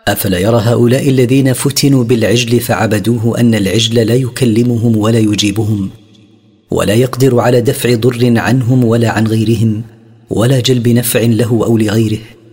أفلا يرى هؤلاء الذين فتنوا بالعجل فعبدوه أن العجل لا يكلمهم ولا يجيبهم ولا يقدر على دفع ضر عنهم ولا عن غيرهم ولا جلب نفع له أو لغيره،